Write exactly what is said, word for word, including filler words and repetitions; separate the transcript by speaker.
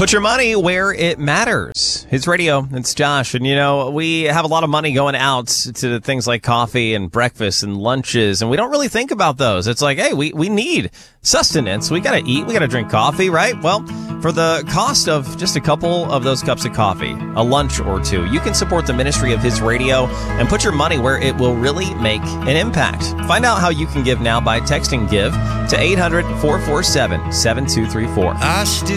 Speaker 1: Put your money where it matters. His radio, it's Josh. And, you know, we have a lot of money going out to things like coffee and breakfast and lunches, and we don't really think about those. It's like, hey, we, we need sustenance. We got to eat. We got to drink coffee, right? Well, for the cost of just a couple of those cups of coffee, a lunch or two, you can support the ministry of His radio and put your money where it will really make an impact. Find out how you can give now by texting GIVE to eight hundred, four four seven, seven two three four.
Speaker 2: I still